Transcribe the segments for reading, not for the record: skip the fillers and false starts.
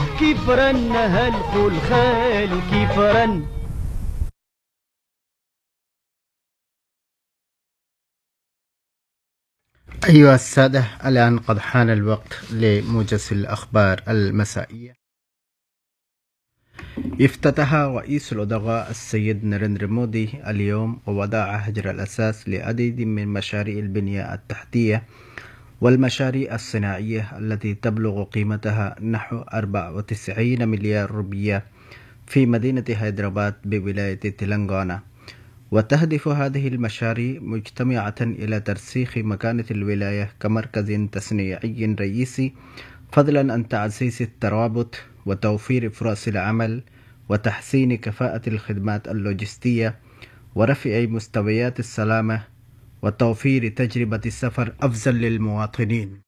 كيف رن هالفول خالي كيف رن. أيها السادة، الآن قد حان الوقت لموجز الأخبار المسائية. افتتح رئيس الوزراء السيد ناريندرا مودي اليوم ووضع حجر الأساس لعديد من مشاريع البنية التحتية والمشاريع الصناعية التي تبلغ قيمتها نحو 94 مليار روبية في مدينة هيدراباد بولاية تلنغانا. وتهدف هذه المشاريع مجتمعة إلى ترسيخ مكانة الولاية كمركز تصنيعي رئيسي، فضلا عن تعزيز الترابط وتوفير فرص العمل وتحسين كفاءة الخدمات اللوجستية ورفع مستويات السلامة وتوفير تجربة سفر أفضل للمواطنين.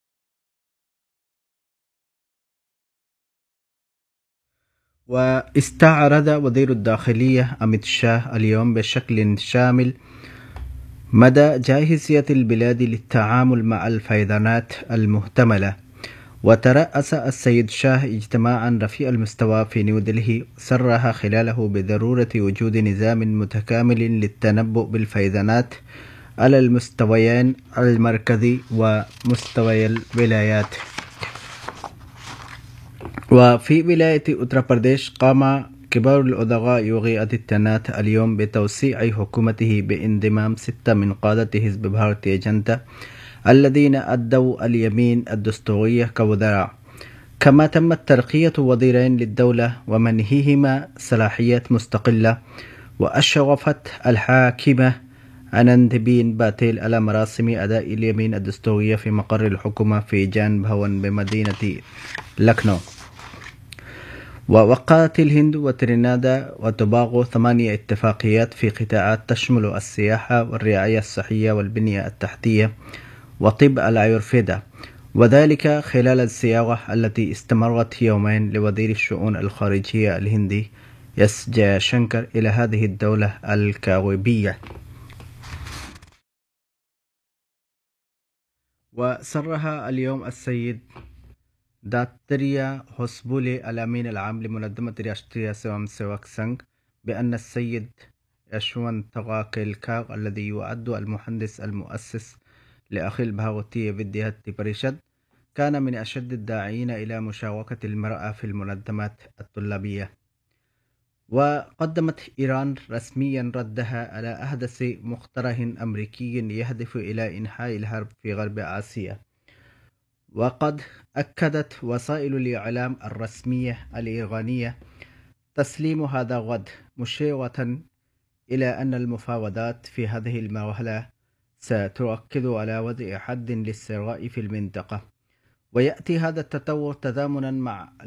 واستعرض وزير الداخلية أميت شاه اليوم بشكل شامل مدى جاهزية البلاد للتعامل مع الفيضانات المحتملة. وترأس السيد شاه اجتماعا رفيع المستوى في نيودلهي صرح خلاله بضرورة وجود نظام متكامل للتنبؤ بالفيضانات على المستويين المركزي ومستوي الولايات. وفي ولاية أوتر برديش قام كبار الأدراء يوغي آديتيانات اليوم بتوسيع حكومته بانضمام 6 من قادة حزب بھارتيا جنتا الذين أدوا اليمين الدستورية كوزراء، كما تمت ترقية وزيرين للدولة ومنحهما صلاحيات مستقلة. وأشرفت الحاكمة أنندبين باتيل على مراسم أداء اليمين الدستورية في مقر الحكومة في جان بھون بمدينة لكنو. ووقعت الهند وترينادا وتوباغو 8 اتفاقيات في قطاعات تشمل السياحة والرعاية الصحية والبنية التحتية وطب الأيورفيدا، وذلك خلال الزيارة التي استمرت يومين لوزير الشؤون الخارجية الهندي اس جيشنكر إلى هذه الدولة الكاريبية. وصرح اليوم السيد داتريا هوسبولي الأمين العام لمنظمة راشتريا سوام سيواك سنغ بأن السيد يشوانترا كيلكار الذي يعد المهندس المؤسس لأخيل بھارتية فيديهات بريشد كان من أشد الداعين إلى مشاركة المرأة في المنظمات الطلابية. وقدمت إيران رسميا ردها على أحدث مقترح أمريكي يهدف إلى إنهاء الحرب في غرب آسيا. وقد أكدت وسائل الإعلام الرسمية الإيرانية تسليم هذا الرد، مشيرة إلى أن المفاوضات في هذه المرحلة ستركز على وضع حد للصراع في المنطقة. ويأتي هذا التطور تزامنا مع